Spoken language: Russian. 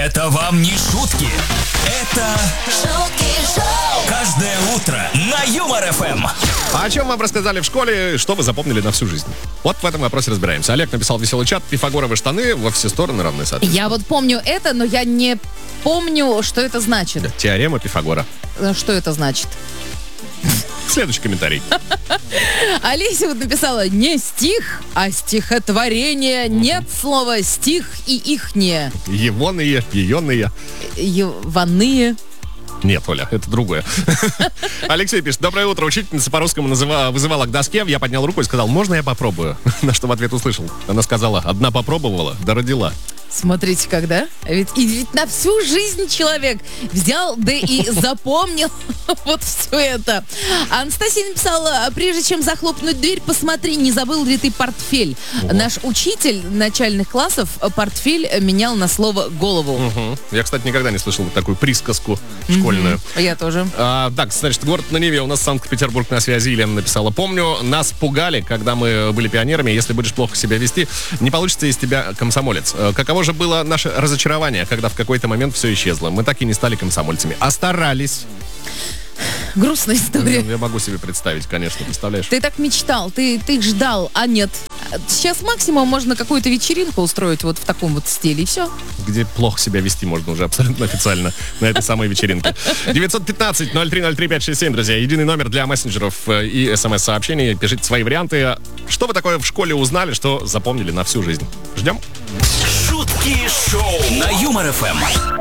Это вам не шутки. Это шутки шоу. каждое утро на Юмор ФМ. А о чем вам рассказали в школе, что вы запомнили на всю жизнь? Вот в этом вопросе разбираемся. Олег написал веселый чат: пифагоровы штаны во все стороны равны, соответственно. Я вот помню это, но я не помню, что это значит. Теорема Пифагора. Что это значит? Следующий комментарий. Олеся вот написала: не стих, а стихотворение. Нет слова стих и ихнее. Егоные, еёные. Еваные. Нет, Оля, это другое. Алексей пишет: доброе утро. Учительница по-русскому вызывала к доске. Я поднял руку и сказал: можно я попробую? На что в ответ услышал. Она сказала: одна попробовала, да родила. Смотрите, когда. Ведь на всю жизнь человек взял, да и запомнил вот все это. Анастасия написала: прежде чем захлопнуть дверь, посмотри, не забыл ли ты портфель. Наш учитель начальных классов портфель менял на слово «голову». Я, кстати, никогда не слышал такую присказку школьную. Я тоже. Так, значит, город на Неве, у нас Санкт-Петербург на связи. Елена написала: помню, нас пугали, когда мы были пионерами. Если будешь плохо себя вести, не получится из тебя комсомолец. Каково же было наше разочарование, когда в какой-то момент все исчезло. Мы так и не стали комсомольцами, а старались. Грустная история. Я могу себе представить, конечно, представляешь? Ты так мечтал, ты ждал, а нет. Сейчас максимум можно какую-то вечеринку устроить вот в таком вот стиле, и все. Где плохо себя вести можно уже абсолютно официально на этой самой вечеринке. 915-0303-567, друзья. Единый номер для мессенджеров и смс-сообщений. Пишите свои варианты. Что вы такое в школе узнали, что запомнили на всю жизнь? Ждем. Шутки шоу на Юмор ФМ.